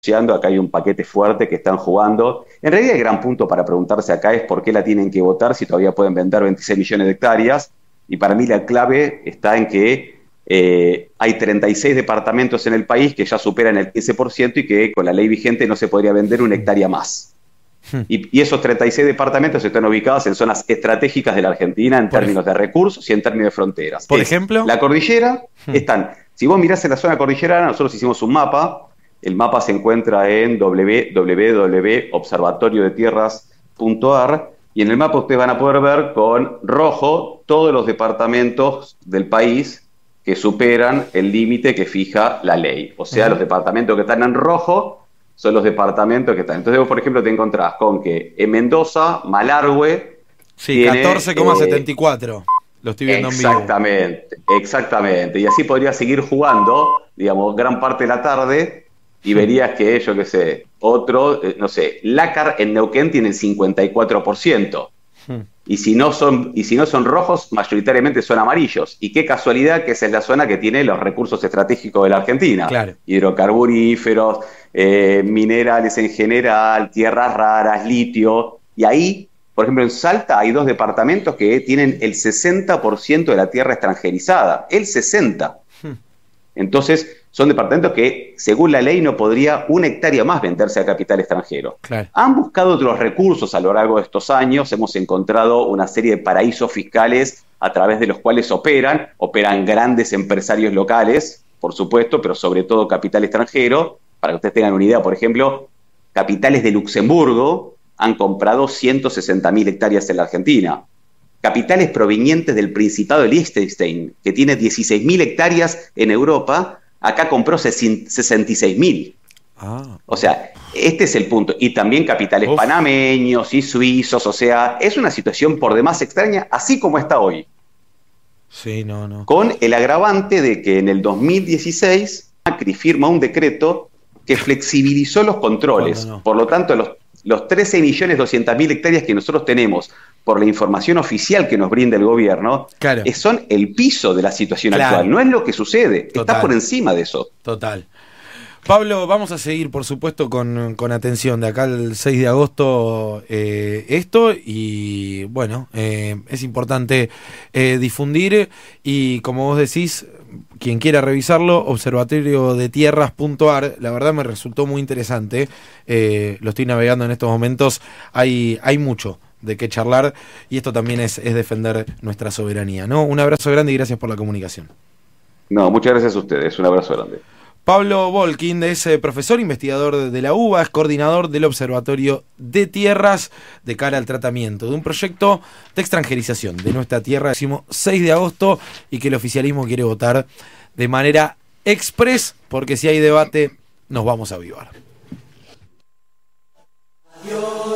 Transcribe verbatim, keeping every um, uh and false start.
negociando, acá hay un paquete fuerte que están jugando. En realidad el gran punto para preguntarse acá es por qué la tienen que votar si todavía pueden vender veintiséis millones de hectáreas. Y para mí la clave está en que eh, hay treinta y seis departamentos en el país que ya superan el quince por ciento y que con la ley vigente no se podría vender una hectárea más. Y, y esos treinta y seis departamentos están ubicados en zonas estratégicas de la Argentina en Por, términos de recursos y en términos de fronteras. por Es ejemplo. la cordillera, están, si vos mirás en la zona cordillerana, nosotros hicimos un mapa, el mapa se encuentra en doble u doble u doble u punto observatorio de tierras punto a r y en el mapa ustedes van a poder ver con rojo todos los departamentos del país que superan el límite que fija la ley. O sea, uh-huh. los departamentos que están en rojo son los departamentos que están. Entonces vos, por ejemplo, te encontrás con que en Mendoza, Malargüe... Sí, catorce coma setenta y cuatro. Eh, lo estoy viendo en vivo. Exactamente, exactamente. Y así podrías seguir jugando, digamos, gran parte de la tarde y verías que, yo qué sé, otro, eh, no sé, Lácar en Neuquén tiene el cincuenta y cuatro por ciento. Hmm. Y si no son, y si no son rojos, mayoritariamente son amarillos. Y qué casualidad que esa es la zona que tiene los recursos estratégicos de la Argentina. Claro. Hidrocarburíferos, eh, minerales en general, tierras raras, litio. Y ahí, por ejemplo, en Salta hay dos departamentos que tienen el sesenta por ciento de la tierra extranjerizada. El sesenta por ciento. Hmm. Entonces, son departamentos que, según la ley, no podría una hectárea más venderse a capital extranjero. Claro. Han buscado otros recursos a lo largo de estos años. Hemos encontrado una serie de paraísos fiscales a través de los cuales operan. Operan grandes empresarios locales, por supuesto, pero sobre todo capital extranjero. Para que ustedes tengan una idea, por ejemplo, capitales de Luxemburgo han comprado ciento sesenta mil hectáreas en la Argentina. Capitales provenientes del Principado de Liechtenstein, que tiene dieciséis mil hectáreas en Europa, acá compró sesenta y seis mil. Ah. O sea, este es el punto. Y también capitales Uf. panameños y suizos. O sea, es una situación por demás extraña, así como está hoy. Sí, no, no. Con el agravante de que en el dos mil dieciséis Macri firma un decreto que flexibilizó los controles. No? Por lo tanto, los, los trece millones doscientas mil hectáreas que nosotros tenemos por la información oficial que nos brinda el gobierno, claro. son el piso de la situación claro. actual. No es lo que sucede, Total. está por encima de eso. Total. Pablo, vamos a seguir, por supuesto, con, con atención de acá al seis de agosto eh, esto y, bueno, eh, es importante eh, difundir y, como vos decís, quien quiera revisarlo, observatorio de tierras punto a r, la verdad me resultó muy interesante, eh, lo estoy navegando en estos momentos, hay, hay mucho de qué charlar y esto también es, es defender nuestra soberanía, ¿no? Un abrazo grande y gracias por la comunicación. No, muchas gracias a ustedes, un abrazo grande. Pablo Volkin es eh, profesor investigador de la U B A, es coordinador del Observatorio de Tierras de cara al tratamiento de un proyecto de extranjerización de nuestra tierra, decimos seis de agosto, y que el oficialismo quiere votar de manera express, porque si hay debate nos vamos a avivar. Adiós.